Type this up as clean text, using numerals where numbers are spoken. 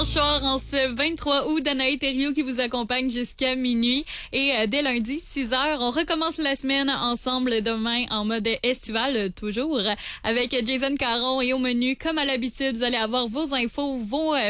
Soir en ce 23 août, Danae Thériault qui vous accompagne jusqu'à minuit. Et dès lundi, 6 heures, on recommence la semaine ensemble demain en mode estival, toujours, avec Jason Caron. Et au menu, comme à l'habitude, vous allez avoir vos infos, vos